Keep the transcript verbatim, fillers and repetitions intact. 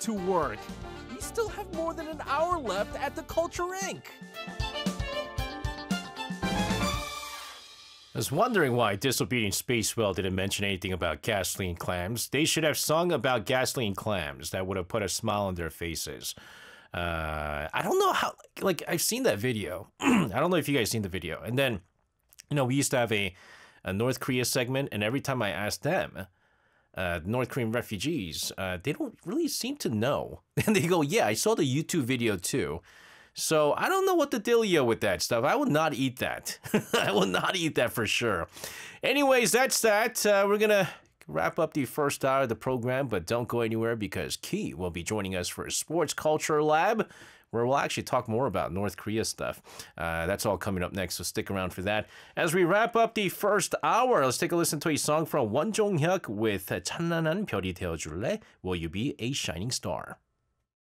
to work. We still have more than an hour left at the Culture Incorporated. I was wondering why Disobedient Space Whale didn't mention anything about gasoline clams. They should have sung about gasoline clams. That would have put a smile on their faces. Uh, I don't know how, like, I've seen that video. I don't know if you guys seen the video. And then, you know, we used to have a, a North Korea segment, and every time I asked them, uh, North Korean refugees, uh, they don't really seem to know. And they go, yeah, I saw the YouTube video too. So I don't know what the dealio with that stuff. I will not eat that. I will not eat that for sure. Anyways, that's that. Uh, we're going to wrap up the first hour of the program, but don't go anywhere because Key will be joining us for a Sports Culture Lab, where we'll actually talk more about North Korea stuff. Uh, that's all coming up next, so stick around for that. As we wrap up the first hour, let's take a listen to a song from Won Jong-hyuk with 찬란한 별이 되어줄래? Will You Be a Shining Star?